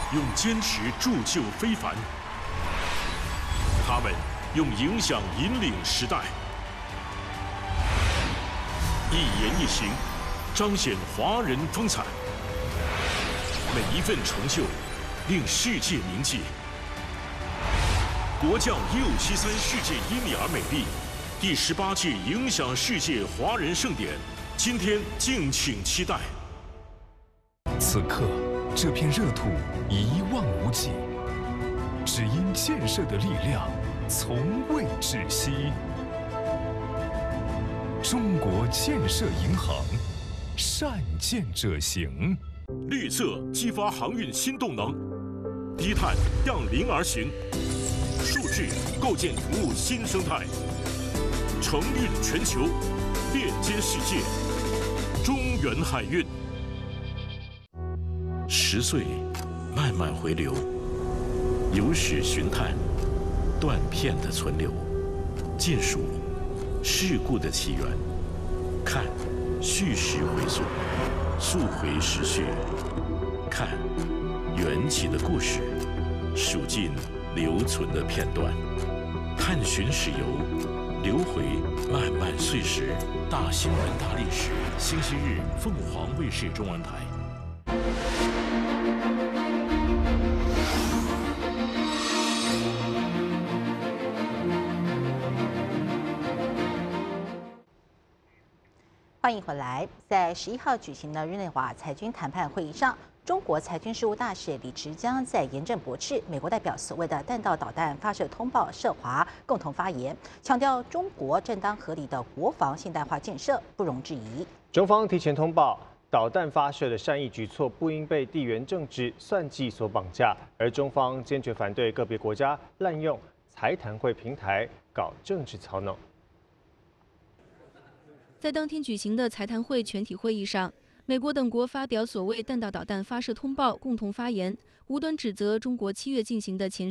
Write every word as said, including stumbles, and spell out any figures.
用坚持铸就非凡，他们用影响引领时代，一言一行彰显华人风采，每一份成就令世界铭记。国将一五七三世界伊米尔美丽第十八届影响世界华人盛典，今天敬请期待。 此刻，这片热土一望无际，只因建设的力量从未止息。中国建设银行，善建者行。 绿色激发航运新动能，低碳向零而行，数字构建服务新生态，承运全球，链接世界。中原海运。十岁，慢慢回流，有史寻探，断片的存留，见数事故的起源，看叙事回溯，溯回时序，看缘起的故事，数尽留存的片段，探寻史游，流回漫漫岁时。大新闻大历史，星期日凤凰卫视中文台。 欢迎回来。在十一号举行的日内瓦裁军谈判会议上，中国裁军事务大使李池江在严正驳斥美国代表所谓的弹道导弹发射通报涉华，共同发言，强调中国正当合理的国防现代化建设不容置疑。 中方提前通报，导弹发射的善意举措不应被地缘政治算计所绑架，而中方坚决反对个别国家滥用裁谈会平台搞政治操弄。 在当天举行的裁谈会全体会议上，美国等国发表所谓弹道导弹发射通报，共同发言，无端指责中国七月进行的前